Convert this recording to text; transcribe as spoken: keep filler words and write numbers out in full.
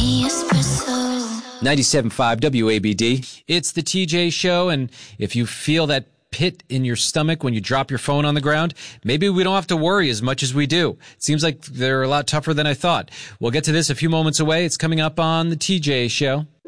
me espresso. ninety-seven point five W A B D. It's the T J Show, and if you feel that pit in your stomach when you drop your phone on the ground, maybe we don't have to worry as much as we do. It seems like they're a lot tougher than I thought. We'll get to this a few moments away. It's coming up on the T J Show.